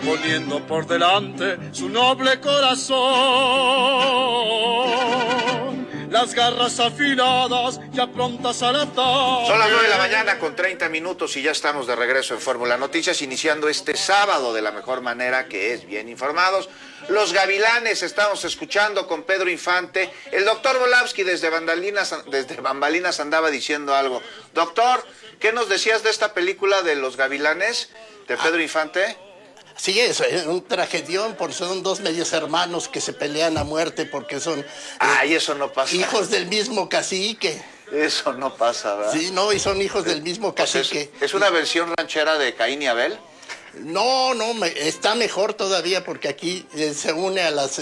poniendo por delante su noble corazón. Las garras afiladas ya prontas al ataque. Son las 9 de la mañana con 30 minutos y ya estamos de regreso en Fórmula Noticias, iniciando este sábado de la mejor manera, que es bien informados. Los Gavilanes estamos escuchando con Pedro Infante. El doctor Volavsky desde Bambalinas andaba diciendo algo. Doctor, ¿qué nos decías de esta película de Los Gavilanes de Pedro Infante? Sí, es un tragedión, porque son dos medios hermanos que se pelean a muerte porque son eso no pasa. Hijos del mismo cacique. Eso no pasa, ¿verdad? Sí, no, y son hijos del mismo cacique. ¿Es una versión ranchera de Caín y Abel? No, está mejor todavía, porque aquí se une a las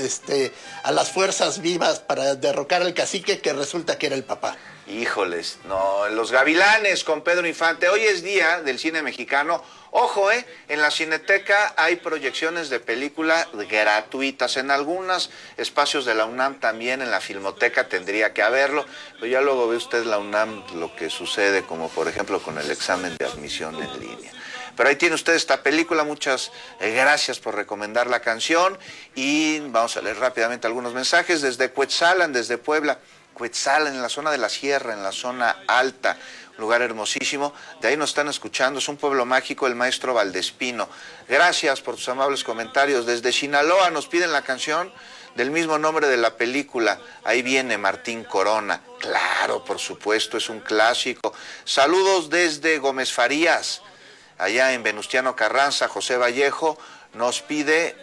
fuerzas vivas para derrocar al cacique, que resulta que era el papá. Híjoles, no, Los Gavilanes con Pedro Infante. Hoy es día del cine mexicano. Ojo, en la Cineteca hay proyecciones de película gratuitas. En algunos espacios de la UNAM también, en la Filmoteca tendría que haberlo. Pero ya luego ve usted la UNAM lo que sucede, como por ejemplo con el examen de admisión en línea. Pero ahí tiene usted esta película. Muchas gracias por recomendar la canción. Y vamos a leer rápidamente algunos mensajes desde Cuetzalan, desde Puebla. Cuetzalan, en la zona de la sierra, en la zona alta, un lugar hermosísimo. De ahí nos están escuchando, es un pueblo mágico, el maestro Valdespino. Gracias por tus amables comentarios. Desde Sinaloa nos piden la canción del mismo nombre de la película. Ahí viene Martín Corona. Claro, por supuesto, es un clásico. Saludos desde Gómez Farías, allá en Venustiano Carranza. José Vallejo nos pide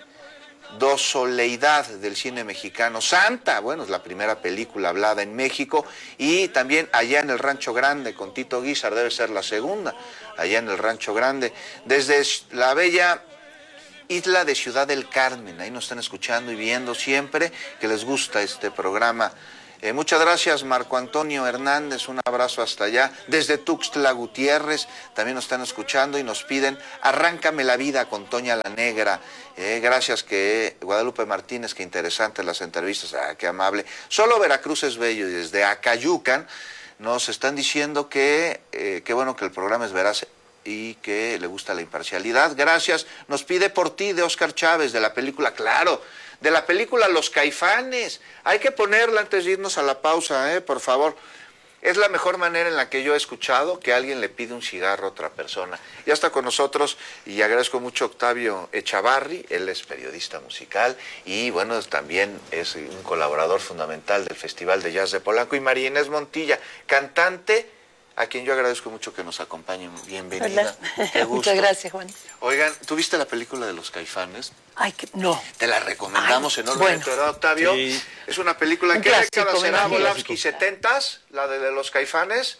Dosoleidad, del cine mexicano. Santa, bueno, es la primera película hablada en México. Y también Allá en el Rancho Grande, con Tito Guízar, debe ser la segunda, Allá en el Rancho Grande. Desde la bella isla de Ciudad del Carmen, ahí nos están escuchando y viendo siempre, que les gusta este programa. Muchas gracias, Marco Antonio Hernández, un abrazo hasta allá. Desde Tuxtla Gutiérrez también nos están escuchando y nos piden Arráncame la vida con Toña la Negra. Gracias, que Guadalupe Martínez, qué interesantes las entrevistas, qué amable. Solo Veracruz es bello. Y desde Acayucan nos están diciendo que qué bueno que el programa es veraz y que le gusta la imparcialidad. Gracias. Nos pide Por ti, de Óscar Chávez, de la película, claro, de la película Los Caifanes. Hay que ponerla antes de irnos a la pausa, por favor. Es la mejor manera en la que yo he escuchado que alguien le pide un cigarro a otra persona. Ya está con nosotros y agradezco mucho a Octavio Echavarri, él es periodista musical y bueno, también es un colaborador fundamental del Festival de Jazz de Polanco, y María Inés Montilla, cantante, a quien yo agradezco mucho que nos acompañen. Bienvenida. Qué gusto. Muchas gracias, Juan. Oigan, ¿tú viste la película de Los Caifanes? Ay, no. Te la recomendamos enormemente, bueno. ¿verdad, Octavio? Sí. Es una película Un que clásico, será me Volavsky, 70s, la de Los Caifanes.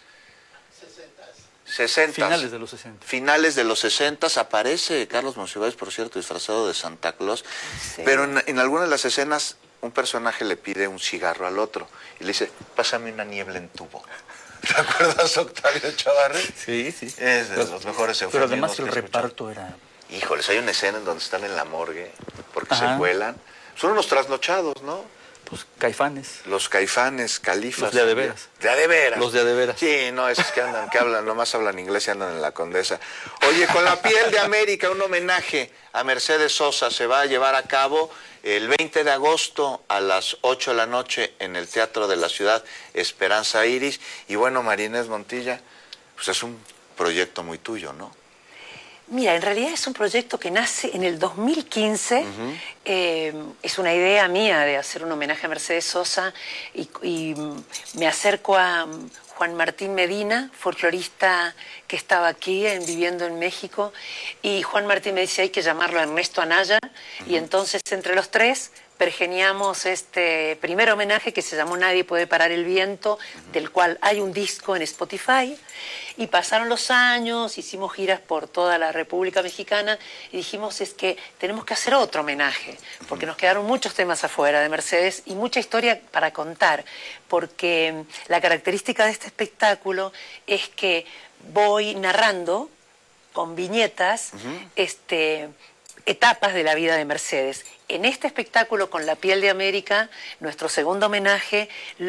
60. Finales de los 60. Finales de los 60, aparece Carlos Monsiváis, por cierto, disfrazado de Santa Claus, Sí. pero en algunas de las escenas un personaje le pide un cigarro al otro y le dice, pásame una niebla en tubo. ¿Te acuerdas, Octavio Echavarri? Sí, sí. Es de los mejores eufemismos. Pero además el que he escuchado. reparto era... Híjoles, hay una escena en donde están en la morgue porque Ajá. se cuelan. Son unos trasnochados, ¿no? Pues Caifanes. Los Caifanes, Califas. Los de a de veras. De a de veras. Los de a de veras. Sí, no, esos que hablan, nomás hablan inglés y andan en la Condesa. Oye, con La piel de América, un homenaje a Mercedes Sosa se va a llevar a cabo el 20 de agosto a las 8 de la noche en el Teatro de la Ciudad, Esperanza Iris. Y bueno, María Inés Montilla, pues es un proyecto muy tuyo, ¿no? Mira, en realidad es un proyecto que nace en el 2015. Es una idea mía de hacer un homenaje a Mercedes Sosa y me acerco a Juan Martín Medina, folclorista que estaba aquí viviendo en México, y Juan Martín me dice hay que llamarlo Ernesto Anaya, y entonces entre los tres pergeniamos este primer homenaje que se llamó Nadie puede parar el viento, del cual hay un disco en Spotify, y pasaron los años, hicimos giras por toda la República Mexicana y dijimos es que tenemos que hacer otro homenaje, porque nos quedaron muchos temas afuera de Mercedes y mucha historia para contar, porque la característica de este espectáculo es que voy narrando con viñetas etapas de la vida de Mercedes. En este espectáculo con La piel de América, nuestro segundo homenaje,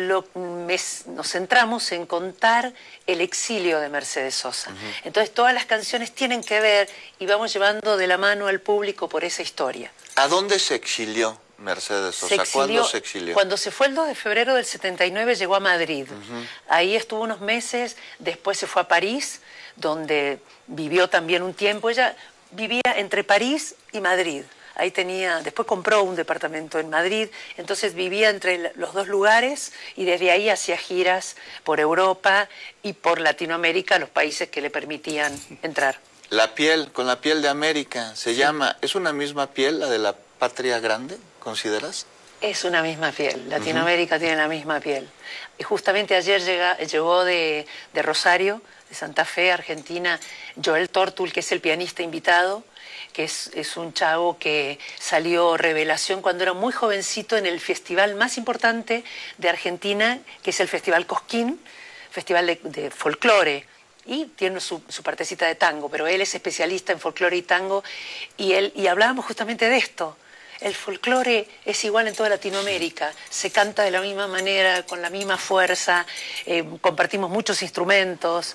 nos centramos en contar el exilio de Mercedes Sosa. Entonces todas las canciones tienen que ver y vamos llevando de la mano al público por esa historia. ¿A dónde se exilió Mercedes Sosa? ¿Cuándo se exilió? Cuando se fue el 2 de febrero del 79 llegó a Madrid. Ahí estuvo unos meses, después se fue a París, donde vivió también un tiempo. Ella vivía entre París y Madrid. Ahí después compró un departamento en Madrid, entonces vivía entre los dos lugares y desde ahí hacía giras por Europa y por Latinoamérica, los países que le permitían entrar. La piel, con la piel de América, se llama, ¿es una misma piel la de la patria grande, consideras? Es una misma piel, Latinoamérica tiene la misma piel. Y justamente ayer llegó de Rosario, de Santa Fe, Argentina, Joel Tortul, que es el pianista invitado, que es un chavo que salió revelación cuando era muy jovencito en el festival más importante de Argentina, que es el Festival Cosquín, festival de folclore, y tiene su partecita de tango, pero él es especialista en folclore y tango, y hablábamos justamente de esto. El folclore es igual en toda Latinoamérica, se canta de la misma manera, con la misma fuerza, compartimos muchos instrumentos,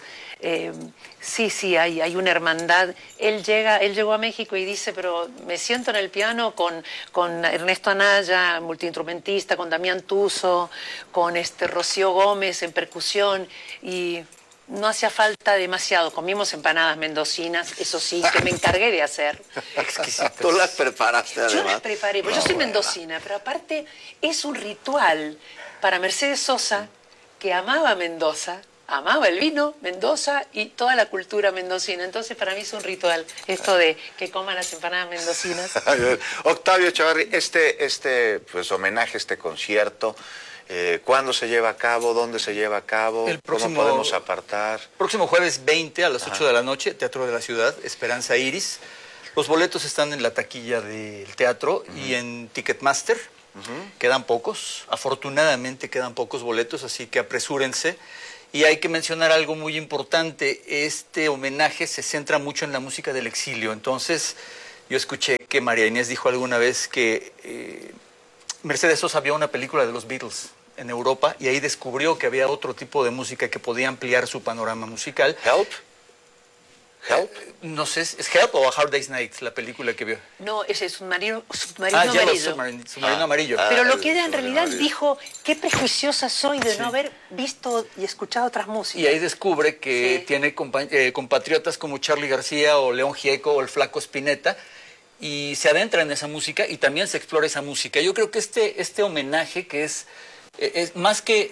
sí, hay una hermandad. Él llegó a México y dice, pero me siento en el piano con Ernesto Anaya, multiinstrumentista, con Damián Tuso, con Rocío Gómez en percusión, y no hacía falta demasiado. Comimos empanadas mendocinas, eso sí, que me encargué de hacer. Exquisitas. Tú las preparaste además. Yo las preparé, porque yo soy mendocina, pero aparte es un ritual para Mercedes Sosa, que amaba Mendoza, amaba el vino, Mendoza y toda la cultura mendocina. Entonces para mí es un ritual esto de que coman las empanadas mendocinas. Octavio Echavarri, pues homenaje, este concierto, ¿cuándo se lleva a cabo? ¿Dónde se lleva a cabo? ¿Cómo podemos apartar? Próximo jueves 20 a las 8 de la noche, Teatro de la Ciudad, Esperanza Iris. Los boletos están en la taquilla del teatro y en Ticketmaster. Quedan pocos, afortunadamente quedan pocos boletos, así que apresúrense. Y hay que mencionar algo muy importante, este homenaje se centra mucho en la música del exilio. Entonces, yo escuché que María Inés dijo alguna vez que Mercedes Sosa vio una película de los Beatles en Europa y ahí descubrió que había otro tipo de música que podía ampliar su panorama musical. ¿Help? ¿Help? No sé, ¿es Help o A Hard Day's Night la película que vio? No, ese es submarino Yellow amarillo. Submarino amarillo. Pero lo que ella en realidad dijo, qué prejuiciosa soy de no haber visto y escuchado otras músicas. Y ahí descubre que tiene compatriotas como Charly García o León Gieco o el Flaco Spinetta, y se adentra en esa música y también se explora esa música. Yo creo que este homenaje, que es más que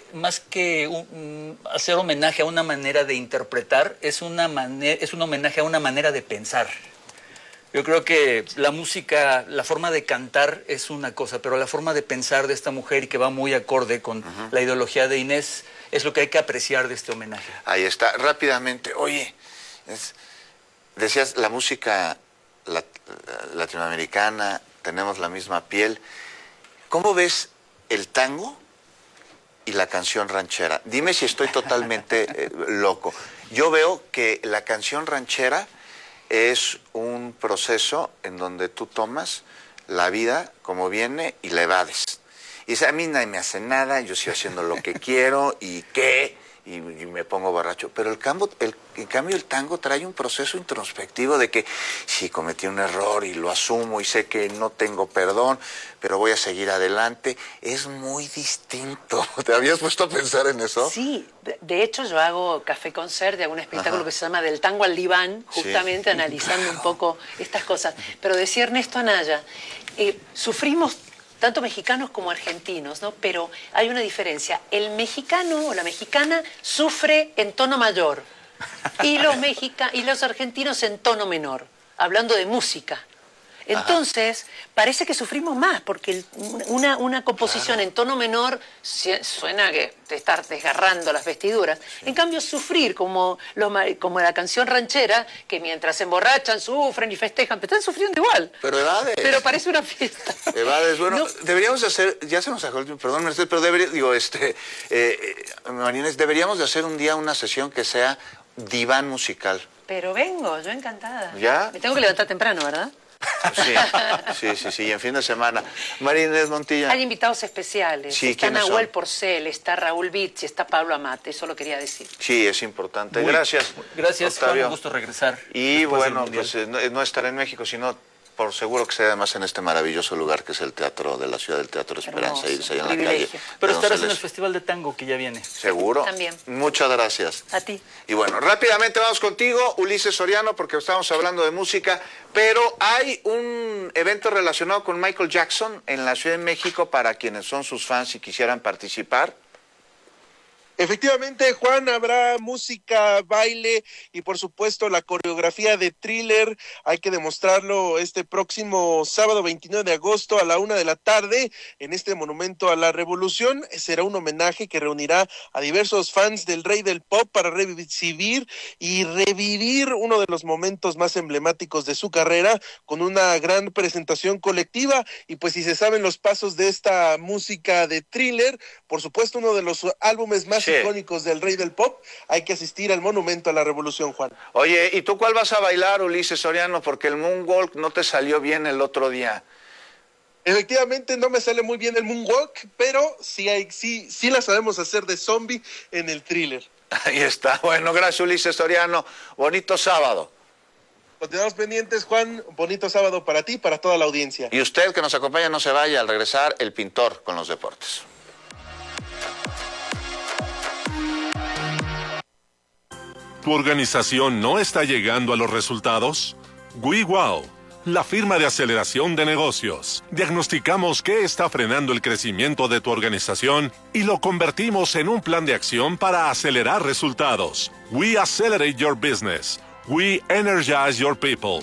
hacer homenaje a una manera de interpretar, es un homenaje a una manera de pensar. Yo creo que la música, la forma de cantar es una cosa, pero la forma de pensar de esta mujer, y que va muy acorde con la ideología de Inés, es lo que hay que apreciar de este homenaje. Ahí está. Rápidamente, oye, decías la música latinoamericana, tenemos la misma piel. ¿Cómo ves el tango y la canción ranchera? Dime si estoy totalmente loco. Yo veo que la canción ranchera es un proceso en donde tú tomas la vida como viene y la evades. Y dice, a mí nadie me hace nada, yo sigo haciendo lo que quiero y qué, y me pongo borracho. Pero en cambio el tango trae un proceso introspectivo de que sí, cometí un error y lo asumo y sé que no tengo perdón, pero voy a seguir adelante. Es muy distinto. ¿Te habías puesto a pensar en eso? Sí, de hecho yo hago café concert, hago un espectáculo que se llama Del tango al diván, justamente analizando un poco estas cosas. Pero decía Ernesto Anaya, sufrimos tanto mexicanos como argentinos, ¿no? Pero hay una diferencia. El mexicano o la mexicana sufre en tono mayor y los argentinos en tono menor, hablando de música. Entonces, parece que sufrimos más, porque una composición en tono menor suena que te estás desgarrando las vestiduras. En cambio, sufrir como la canción ranchera, que mientras se emborrachan, sufren y festejan, pero están sufriendo igual. Pero evades. Pero parece una fiesta. Evades. Bueno, deberíamos hacer, ya se nos sacó el tiempo, perdón, Mercedes, pero Marínez, deberíamos de hacer un día una sesión que sea diván musical. Pero vengo, yo encantada. ¿Ya? Me tengo que levantar temprano, ¿verdad? Sí, y en fin de semana. María Inés Montilla. Hay invitados especiales. Sí, Está ¿quiénes Nahuel son? Porcel, está Raúl Vitz, está Pablo Amate, eso lo quería decir. Sí, es importante. Gracias. Gracias, Juan, Octavio. un gusto regresar. Y después del bueno, Mundial. pues no estar en México, sino por seguro que sea además en este maravilloso lugar que es el Teatro de la Ciudad del Teatro Esperanza, Hermoso, irse allá en la privilegio. calle. Pero de estarás en el Donceles. Festival de Tango que ya viene. ¿Seguro? También. Muchas gracias. A ti. Y bueno, rápidamente vamos contigo, Ulises Soriano, porque estamos hablando de música, pero hay un evento relacionado con Michael Jackson en la Ciudad de México para quienes son sus fans y quisieran participar. Efectivamente, Juan, habrá música, baile y por supuesto la coreografía de Thriller. Hay que demostrarlo este próximo sábado 29 de agosto a la 1:00 p.m. en este Monumento a la Revolución. Será un homenaje que reunirá a diversos fans del Rey del Pop para revivir y revivir uno de los momentos más emblemáticos de su carrera con una gran presentación colectiva. Y pues si se saben los pasos de esta música de Thriller, por supuesto uno de los álbumes más icónicos del Rey del Pop, hay que asistir al Monumento a la Revolución, Juan. Oye, ¿y tú cuál vas a bailar, Ulises Soriano? Porque el Moonwalk no te salió bien el otro día. Efectivamente no me sale muy bien el Moonwalk, pero sí la sabemos hacer de zombie en el Thriller. Ahí está. Bueno, gracias, Ulises Soriano. Bonito sábado. Continuamos pendientes, Juan. Bonito sábado para ti y para toda la audiencia. Y usted que nos acompaña, no se vaya. Al regresar, El Pintor con los deportes. ¿Tu organización no está llegando a los resultados? WeWow, la firma de aceleración de negocios. Diagnosticamos qué está frenando el crecimiento de tu organización y lo convertimos en un plan de acción para acelerar resultados. We accelerate your business. We energize your people.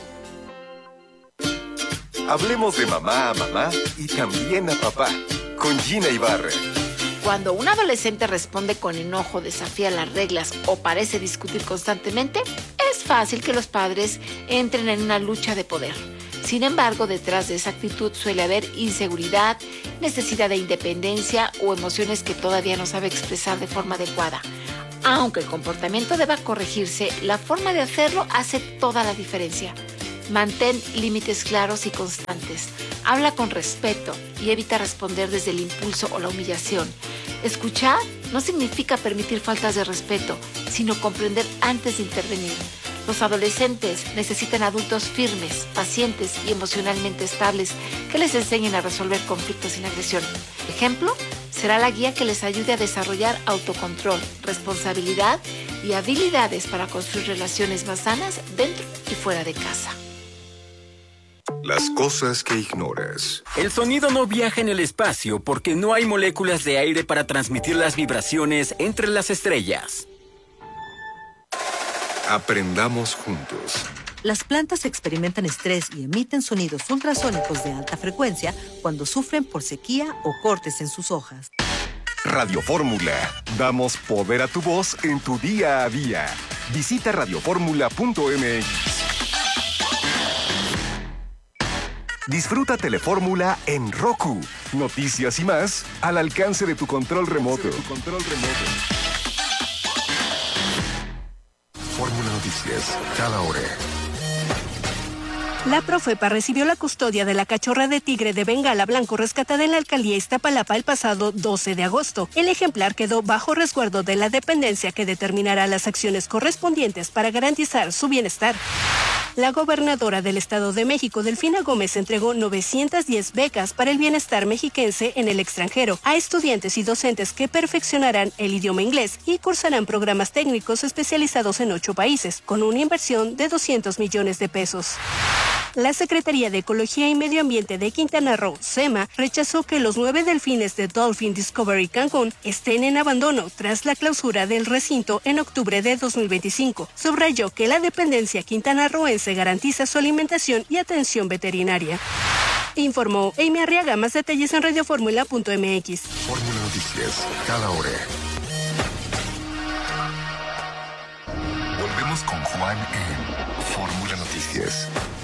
Hablemos de mamá a mamá y también a papá, con Gina Ibarra. Cuando un adolescente responde con enojo, desafía las reglas o parece discutir constantemente, es fácil que los padres entren en una lucha de poder. Sin embargo, detrás de esa actitud suele haber inseguridad, necesidad de independencia o emociones que todavía no sabe expresar de forma adecuada. Aunque el comportamiento deba corregirse, la forma de hacerlo hace toda la diferencia. Mantén límites claros y constantes. Habla con respeto y evita responder desde el impulso o la humillación. Escuchar no significa permitir faltas de respeto, sino comprender antes de intervenir. Los adolescentes necesitan adultos firmes, pacientes y emocionalmente estables que les enseñen a resolver conflictos sin agresión. Ejemplo, será la guía que les ayude a desarrollar autocontrol, responsabilidad y habilidades para construir relaciones más sanas dentro y fuera de casa. Las cosas que ignoras. El sonido no viaja en el espacio porque no hay moléculas de aire para transmitir las vibraciones entre las estrellas. Aprendamos juntos. Las plantas experimentan estrés y emiten sonidos ultrasónicos de alta frecuencia cuando sufren por sequía o cortes en sus hojas. Radio Fórmula. Damos poder a tu voz en tu día a día. Visita radioformula.mx. Disfruta Telefórmula en Roku. Noticias y más al alcance de tu control remoto. Fórmula Noticias, cada hora. La Profepa recibió la custodia de la cachorra de tigre de Bengala blanco rescatada en la alcaldía Iztapalapa el pasado 12 de agosto. El ejemplar quedó bajo resguardo de la dependencia que determinará las acciones correspondientes para garantizar su bienestar. La gobernadora del Estado de México, Delfina Gómez, entregó 910 becas para el bienestar mexiquense en el extranjero a estudiantes y docentes que perfeccionarán el idioma inglés y cursarán programas técnicos especializados en 8 países, con una inversión de 200 millones de pesos. La Secretaría de Ecología y Medio Ambiente de Quintana Roo, SEMA, rechazó que los 9 delfines de Dolphin Discovery Cancún estén en abandono tras la clausura del recinto en octubre de 2025. Subrayó que la dependencia quintanarroense garantiza su alimentación y atención veterinaria. Informó Amy Arriaga. Más detalles en radioformula.mx. Fórmula Noticias, cada hora. Volvemos con Juan en Fórmula Noticias.